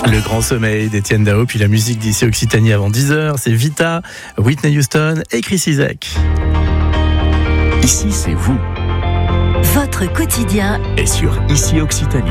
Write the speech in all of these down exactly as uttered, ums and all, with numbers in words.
Le grand sommeil d'Étienne Dao, puis la musique d'ici Occitanie avant dix heures, c'est Vita, Whitney Houston et Chris Isaak. Ici, c'est vous. Votre quotidien est sur Ici Occitanie.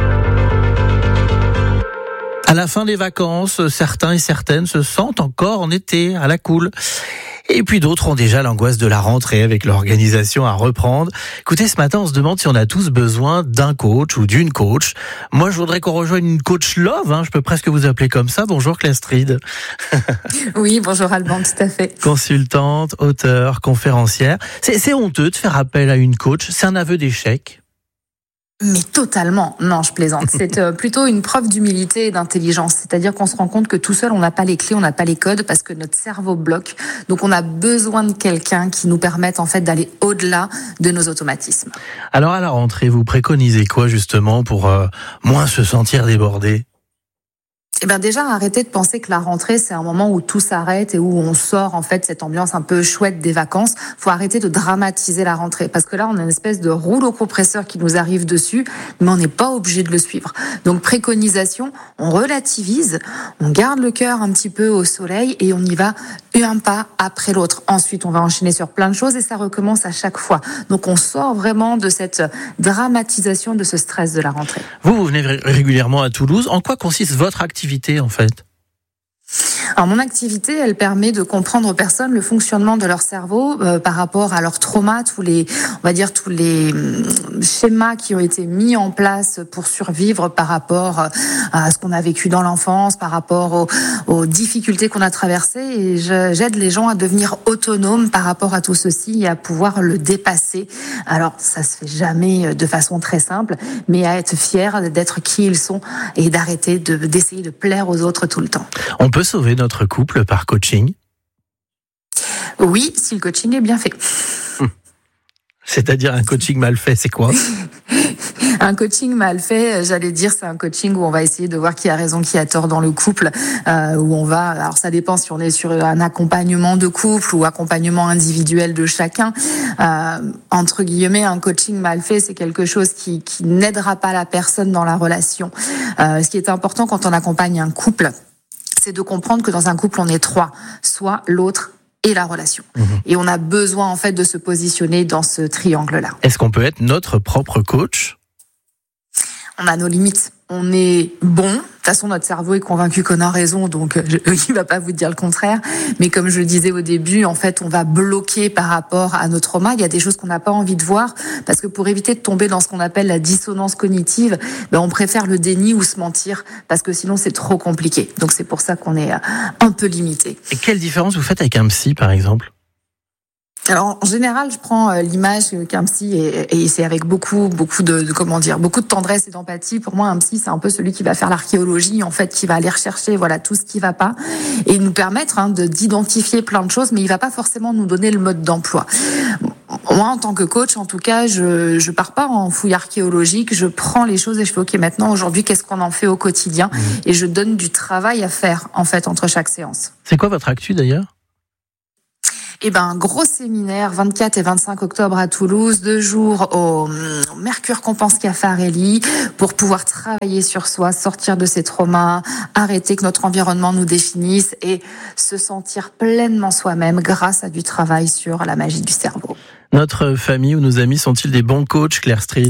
À la fin des vacances, certains et certaines se sentent encore en été, à la cool. Et puis d'autres ont déjà l'angoisse de la rentrée avec l'organisation à reprendre. Écoutez, ce matin, on se demande si on a tous besoin d'un coach ou d'une coach. Moi, je voudrais qu'on rejoigne une coach love, hein. Je peux presque vous appeler comme ça. Bonjour Claire Stride. Oui, bonjour Alban, tout à fait. Consultante, auteure, conférencière. C'est, c'est honteux de faire appel à une coach. C'est un aveu d'échec. Mais totalement. Non, je plaisante. C'est euh, plutôt une preuve d'humilité et d'intelligence. C'est-à-dire qu'on se rend compte que tout seul, on n'a pas les clés, on n'a pas les codes parce que notre cerveau bloque. Donc, on a besoin de quelqu'un qui nous permette, en fait, d'aller au-delà de nos automatismes. Alors, à la rentrée, vous préconisez quoi, justement, pour euh, moins se sentir débordé ? Eh bien déjà, arrêtez de penser que la rentrée, c'est un moment où tout s'arrête et où on sort en fait cette ambiance un peu chouette des vacances. Faut arrêter de dramatiser la rentrée parce que là, on a une espèce de rouleau compresseur qui nous arrive dessus, mais on n'est pas obligé de le suivre. Donc préconisation, on relativise, on garde le cœur un petit peu au soleil et on y va un pas après l'autre. Ensuite, on va enchaîner sur plein de choses et ça recommence à chaque fois. Donc on sort vraiment de cette dramatisation, de ce stress de la rentrée. Vous, vous venez régulièrement à Toulouse. En quoi consiste votre activité en fait ? Alors mon activité, elle permet de comprendre aux personnes le fonctionnement de leur cerveau euh, par rapport à leur trauma, tous les, on va dire tous les schémas qui ont été mis en place pour survivre par rapport à ce qu'on a vécu dans l'enfance, par rapport aux, aux difficultés qu'on a traversées. Et je, j'aide les gens à devenir autonomes par rapport à tout ceci et à pouvoir le dépasser. Alors ça se fait jamais de façon très simple, mais à être fiers d'être qui ils sont et d'arrêter de, d'essayer de plaire aux autres tout le temps. On peut sauver notre couple par coaching ? Oui, si le coaching est bien fait. Hum. C'est-à-dire un coaching mal fait, c'est quoi ? Un coaching mal fait, j'allais dire, c'est un coaching où on va essayer de voir qui a raison, qui a tort dans le couple, euh, où on va, alors ça dépend si on est sur un accompagnement de couple ou accompagnement individuel de chacun. Euh, entre guillemets, un coaching mal fait, c'est quelque chose qui, qui n'aidera pas la personne dans la relation. Euh, ce qui est important quand on accompagne un couple, c'est de comprendre que dans un couple, on est trois, soit l'autre et la relation. Mmh. Et on a besoin, en fait, de se positionner dans ce triangle-là. Est-ce qu'on peut être notre propre coach ? On a nos limites. On est bon. De toute façon, notre cerveau est convaincu qu'on a raison, donc je, il va pas vous dire le contraire. Mais comme je le disais au début, en fait, on va bloquer par rapport à nos traumas. Il y a des choses qu'on n'a pas envie de voir, parce que pour éviter de tomber dans ce qu'on appelle la dissonance cognitive, ben, on préfère le déni ou se mentir, parce que sinon c'est trop compliqué. Donc c'est pour ça qu'on est un peu limité. Et quelle différence vous faites avec un psy, par exemple ? Alors en général, je prends l'image qu'un psy et, et c'est avec beaucoup, beaucoup de, de comment dire, beaucoup de tendresse et d'empathie. Pour moi, un psy, c'est un peu celui qui va faire l'archéologie, en fait, qui va aller rechercher, voilà, tout ce qui va pas et nous permettre hein, de d'identifier plein de choses, mais il va pas forcément nous donner le mode d'emploi. Moi, en tant que coach, en tout cas, je je pars pas en fouille archéologique. Je prends les choses et je fais ok, maintenant aujourd'hui, qu'est-ce qu'on en fait au quotidien ? Mmh. Et je donne du travail à faire en fait entre chaque séance. C'est quoi votre actu d'ailleurs ? Eh ben, un gros séminaire, vingt-quatre et vingt-cinq octobre à Toulouse, deux jours au Mercure Compense Caffarelli, pour pouvoir travailler sur soi, sortir de ses traumas, arrêter que notre environnement nous définisse et se sentir pleinement soi-même grâce à du travail sur la magie du cerveau. Notre famille ou nos amis sont-ils des bons coachs, Claire Stride ?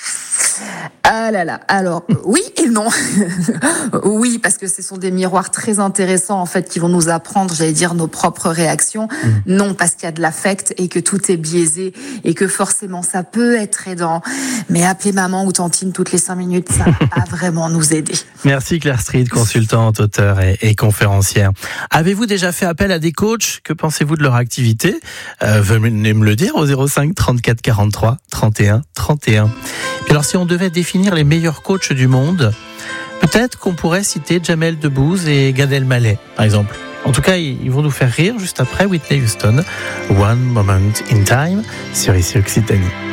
Ah là là, alors oui et non. Oui, parce que ce sont des miroirs très intéressants en fait qui vont nous apprendre, j'allais dire, nos propres réactions. Mmh. Non, parce qu'il y a de l'affect et que tout est biaisé et que forcément ça peut être aidant. Mais appeler maman ou tantine toutes les cinq minutes, ça va pas vraiment nous aider. Merci Claire Stride, consultante, auteure et, et conférencière. Avez-vous déjà fait appel à des coachs ? Que pensez-vous de leur activité ? euh, Venez me le dire au zéro cinq trente-quatre quarante-trois trente et un trente et un. Et alors si on devait définir les meilleurs coachs du monde, peut-être qu'on pourrait citer Jamel Debbouze et Gad Elmaleh, par exemple. En tout cas, ils vont nous faire rire juste après Whitney Houston, One Moment in Time, sur Ici Occitanie.